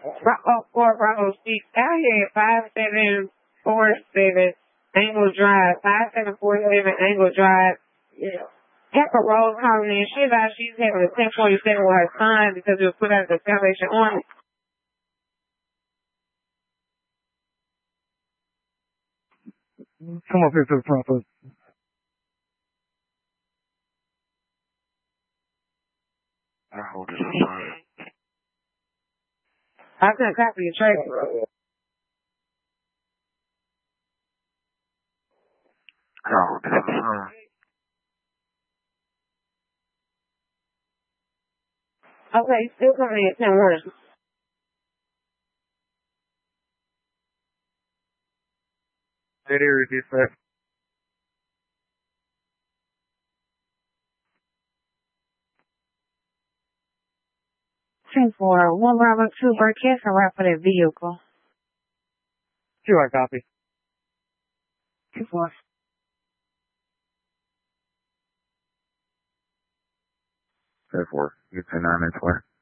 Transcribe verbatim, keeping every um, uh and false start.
Bravo four Bravo six out here at five seven four seven Angle Drive. Five seven four seven Angle Drive. Yeah. Pepper Rose calling in. She's out. She's having a ten forty-seven with her son because it was put out the Salvation Army. Come up here to the front, please. I hold this aside. I couldn't copy your trailer. I hold this aside. Okay, still coming in at ten one. That area dispatch. ten four one Bravo two Burkett for right for that vehicle. Two, I copy. ten four. ten four. You ten nine, that's where.